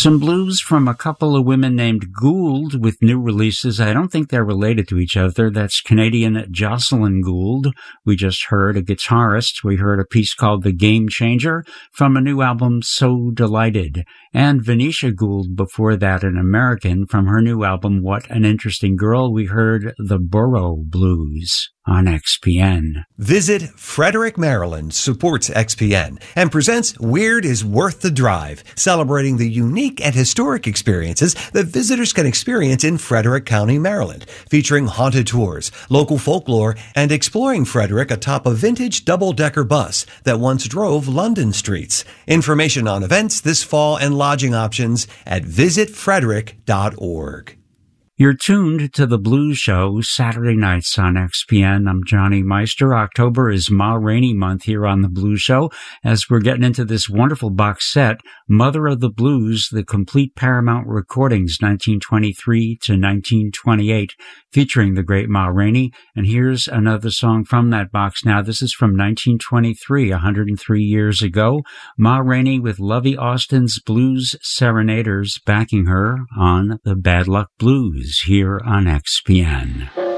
Some blues from a couple of women named Gould with new releases. I don't think they're related to each other. That's Canadian Jocelyn Gould. We just heard a guitarist. We heard a piece called The Game Changer from a new album, So Delighted. And Venetia Gould before that, an American, from her new album, What an Interesting Girl. We heard The Borough Blues on XPN. Visit Frederick, Maryland supports XPN and presents Weird is Worth the Drive, celebrating the unique and historic experiences that visitors can experience in Frederick County, Maryland, featuring haunted tours, local folklore, and exploring Frederick atop a vintage double-decker bus that once drove London streets. Information on events this fall and lodging options at visitfrederick.org. You're tuned to The Blues Show, Saturday nights on XPN. I'm Johnny Meister. October is Ma Rainey month here on The Blues Show, as we're getting into this wonderful box set, Mother of the Blues, the complete Paramount recordings, 1923 to 1928, featuring the great Ma Rainey. And here's another song from that box now. This is from 1923, 103 years ago. Ma Rainey with Lovey Austin's Blues Serenaders backing her on the Bad Luck Blues here on XPN.